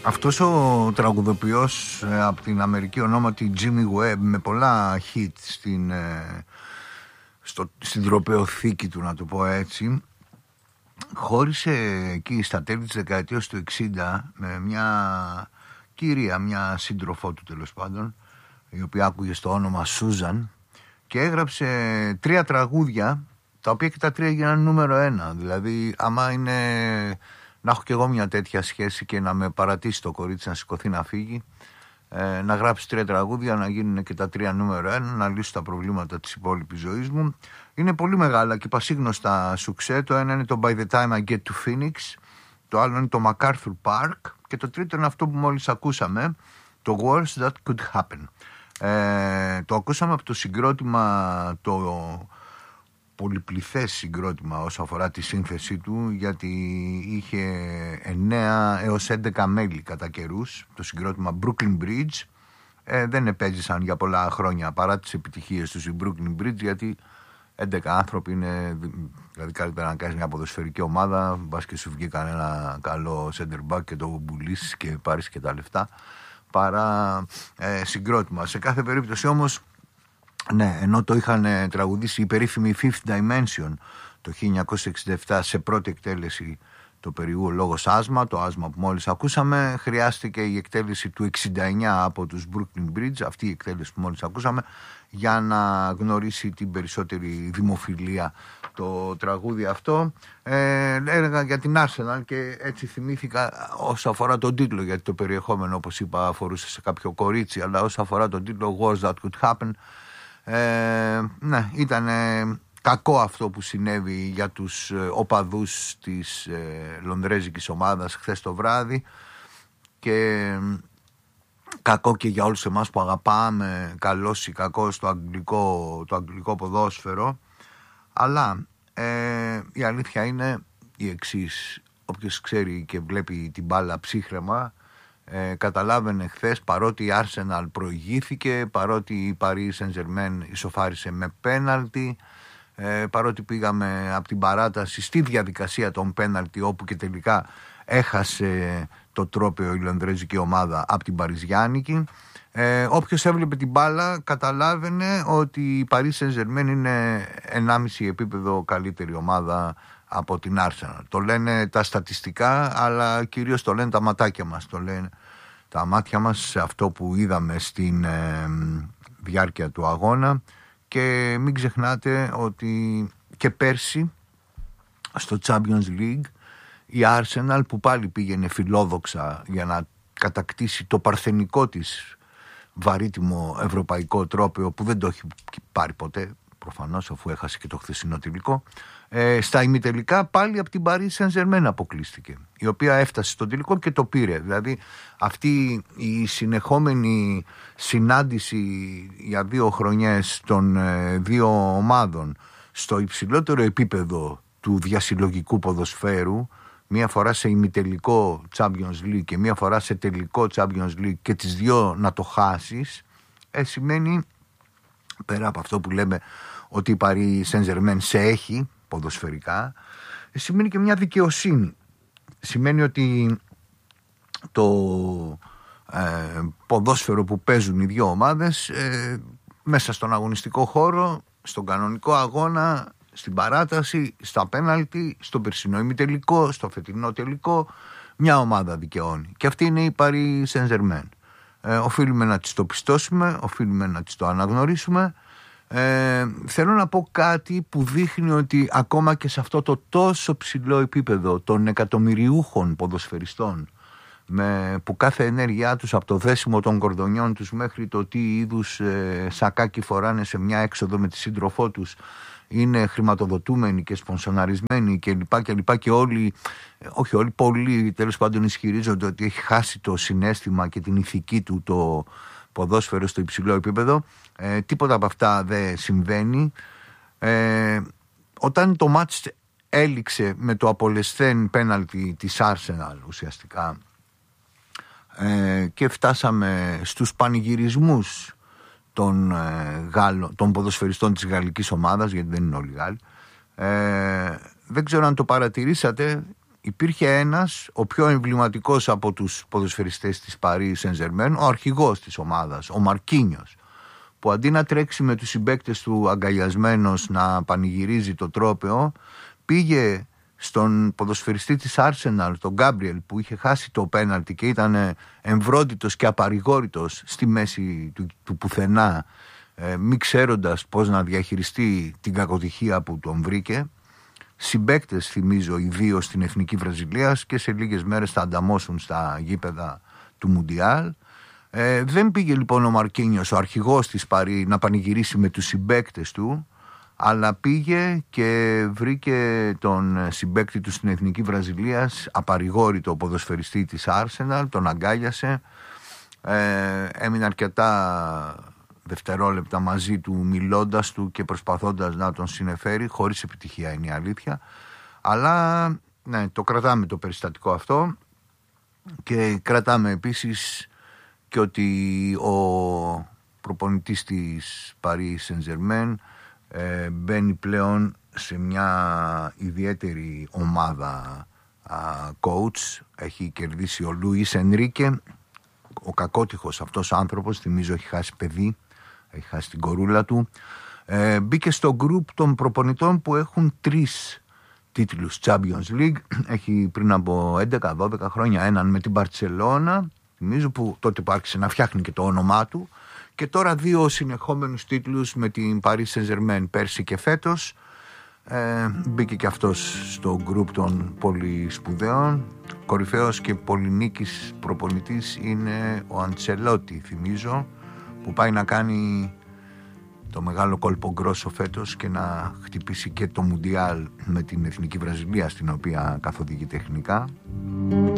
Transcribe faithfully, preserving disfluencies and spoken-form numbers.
Αυτός ο τραγουδοποιός ε, από την Αμερική ονόματι Jimmy Webb, με πολλά hit στην, ε, στο, στην τροπαιοθήκη του, να το πω έτσι, χώρισε εκεί στα τέλη της δεκαετίας του εξήντα με μια κυρία, μια σύντροφό του τέλος πάντων, η οποία άκουγε στο όνομα Σούζαν, και έγραψε τρία τραγούδια, τα οποία και τα τρία έγιναν νούμερο ένα. Δηλαδή, άμα είναι να έχω κι εγώ μια τέτοια σχέση και να με παρατήσει το κορίτσι να σηκωθεί να φύγει, ε, να γράψει τρία τραγούδια, να γίνουν και τα τρία νούμερο ένα, να λύσω τα προβλήματα της υπόλοιπης ζωής μου. Είναι πολύ μεγάλα και πασίγνωστα σουξέ. Το ένα είναι το By the Time I Get to Phoenix, το άλλο είναι το MacArthur Park και το τρίτο είναι αυτό που μόλις ακούσαμε, το Worst That Could Happen. Ε, το ακούσαμε από το συγκρότημα, το πολυπληθές συγκρότημα όσο αφορά τη σύνθεσή του, γιατί είχε εννέα έως έντεκα μέλη κατά καιρούς, το συγκρότημα Brooklyn Bridge. ε, δεν επέζησαν για πολλά χρόνια παρά τις επιτυχίες τους οι Brooklyn Bridge, γιατί έντεκα άνθρωποι είναι, δηλαδή καλύτερα να κάνεις μια ποδοσφαιρική ομάδα, μπας και σου βγει κανένα καλό center back και το πουλήσεις και πάρεις και τα λεφτά, παρά ε, συγκρότημα. Σε κάθε περίπτωση όμως, ναι, ενώ το είχαν τραγουδήσει οι περίφημοι Fifth Dimension το χίλια εννιακόσια εξήντα επτά σε πρώτη εκτέλεση, το περιού λόγος άσμα, το άσμα που μόλις ακούσαμε, χρειάστηκε η εκτέλεση του εξήντα εννιά από τους Brooklyn Bridge, αυτή η εκτέλεση που μόλις ακούσαμε, για να γνωρίσει την περισσότερη δημοφιλία το τραγούδι αυτό. Ε, έλεγα για την Arsenal και έτσι θυμήθηκα όσο αφορά τον τίτλο, γιατί το περιεχόμενο, όπως είπα, αφορούσε σε κάποιο κορίτσι, αλλά όσο αφορά τον τίτλο Worst That Could Happen, ε, ναι, ήταν ε, κακό αυτό που συνέβη για τους ε, οπαδούς της ε, λονδρέζικης ομάδας χθες το βράδυ, και ε, κακό και για όλους εμάς που αγαπάμε καλός ή κακός το αγγλικό, το αγγλικό ποδόσφαιρο. Αλλά ε, η αλήθεια είναι η εξής: όποιος ξέρει και βλέπει την μπάλα ψύχραιμα, ε, καταλάβαινε χθες, παρότι η Arsenal προηγήθηκε, παρότι η Paris Saint-Germain ισοφάρισε με πέναλτι, ε, παρότι πήγαμε από την παράταση στη διαδικασία των πέναλτι, όπου και τελικά έχασε το τρόπαιο η λονδρέζικη ομάδα από την Παριζιάνικη, ε, όποιος έβλεπε την μπάλα καταλάβαινε ότι η Paris Saint-Germain είναι ενάμιση επίπεδο καλύτερη ομάδα από την Arsenal. Το λένε τα στατιστικά, αλλά κυρίως το λένε τα ματάκια μας. Το λένε τα μάτια μας σε αυτό που είδαμε στην ε, διάρκεια του αγώνα. Και μην ξεχνάτε ότι και πέρσι στο Champions League η Arsenal, που πάλι πήγαινε φιλόδοξα για να κατακτήσει το παρθενικό της βαρύτιμο ευρωπαϊκό τρόπαιο, που δεν το έχει πάρει ποτέ προφανώς, αφού έχασε και το χθεσινό τελικό, ε, στα ημιτελικά πάλι από την Paris Saint-Germain αποκλείστηκε, η οποία έφτασε στο τελικό και το πήρε. Δηλαδή αυτή η συνεχόμενη συνάντηση για δύο χρονιές των ε, δύο ομάδων στο υψηλότερο επίπεδο του διασυλλογικού ποδοσφαίρου, μία φορά σε ημιτελικό Champions League και μία φορά σε τελικό Champions League, και τις δυο να το χάσεις, ε, σημαίνει, πέρα από αυτό που λέμε ότι η Paris Saint-Germain σε έχει ποδοσφαιρικά, ε, σημαίνει και μια δικαιοσύνη. Σημαίνει ότι το ε, ποδόσφαιρο που παίζουν οι δύο ομάδες ε, μέσα στον αγωνιστικό χώρο, στον κανονικό αγώνα, στην παράταση, στα πέναλτι, στο περσινό ημιτελικό, στο φετινό τελικό, μια ομάδα δικαιώνει. Και αυτή είναι η Paris Saint-Germain. Ε, οφείλουμε να της το πιστώσουμε, οφείλουμε να της το αναγνωρίσουμε. Ε, θέλω να πω κάτι που δείχνει ότι ακόμα και σε αυτό το τόσο ψηλό επίπεδο των εκατομμυριούχων ποδοσφαιριστών, με, που κάθε ενέργειά τους, από το δέσιμο των κορδονιών τους μέχρι το τι είδους ε, σακάκι φοράνε σε μια έξοδο με τη σύντροφό τους, είναι χρηματοδοτούμενοι και σπονσοναρισμένοι και λοιπά και λοιπά, και όλοι, όχι όλοι, πολλοί τέλος πάντων ισχυρίζονται ότι έχει χάσει το συναίσθημα και την ηθική του το ποδόσφαιρο στο υψηλό επίπεδο. Ε, τίποτα από αυτά δεν συμβαίνει. Ε, όταν το μάτς έληξε με το απολεσθέν πέναλτι της Arsenal ουσιαστικά, ε, και φτάσαμε στους πανηγυρισμούς των, ε, Γάλλων, των ποδοσφαιριστών της γαλλικής ομάδας, γιατί δεν είναι όλοι Γάλλοι, ε, δεν ξέρω αν το παρατηρήσατε, υπήρχε ένας, ο πιο εμβληματικός από τους ποδοσφαιριστές της Paris Saint-Germain, ο αρχηγός της ομάδας, ο Μαρκίνιος, που αντί να τρέξει με τους συμπαίκτες του αγκαλιασμένος να πανηγυρίζει το τρόπαιο, πήγε στον ποδοσφαιριστή της Arsenal, τον Γκάμπριελ, που είχε χάσει το πέναλτι και ήταν εμβρόντιτος και απαρηγόρητος στη μέση του, του πουθενά, ε, μη ξέροντας πώς να διαχειριστεί την κακοτυχία που τον βρήκε. Συμπαίκτες, θυμίζω, οι δύο στην Εθνική Βραζιλίας, και σε λίγες μέρες θα ανταμώσουν στα γήπεδα του Μουντιάλ. Ε, δεν πήγε λοιπόν ο Μαρκίνιος, ο αρχηγός της Παρί, να πανηγυρίσει με τους συμπαίκτες του, αλλά πήγε και βρήκε τον συμπαίκτη του στην Εθνική Βραζιλίας, απαρηγόρητο ποδοσφαιριστή της Arsenal, τον αγκάλιασε, ε, έμεινε αρκετά δευτερόλεπτα μαζί του, μιλώντας του και προσπαθώντας να τον συνεφέρει, χωρίς επιτυχία είναι η αλήθεια, αλλά ναι, το κρατάμε το περιστατικό αυτό, και κρατάμε επίσης και ότι ο προπονητής της Paris Saint-Germain ε, μπαίνει πλέον σε μια ιδιαίτερη ομάδα α, coach. Έχει κερδίσει ο Λουίς Ενρίκε, ο κακότυχος αυτός άνθρωπος, θυμίζω έχει χάσει παιδί, έχει χάσει την κορούλα του. Ε, μπήκε στο γκρουπ των προπονητών που έχουν τρεις τίτλους Champions League. Έχει πριν από έντεκα δώδεκα χρόνια έναν με την Μπαρτσελώνα, θυμίζω, που τότε που άρχισε να φτιάχνει και το όνομά του, και τώρα δύο συνεχόμενους τίτλους με την Paris Saint-Germain πέρσι και φέτος. Ε, μπήκε και αυτός στο γκρουπ των πολύ σπουδαίων. Κορυφαίος και πολυνίκης προπονητής είναι ο Αντσελότη, θυμίζω, που πάει να κάνει το μεγάλο κόλπο γκρόσο φέτος και να χτυπήσει και το Μουντιάλ με την Εθνική Βραζιλία, στην οποία καθοδηγεί τεχνικά.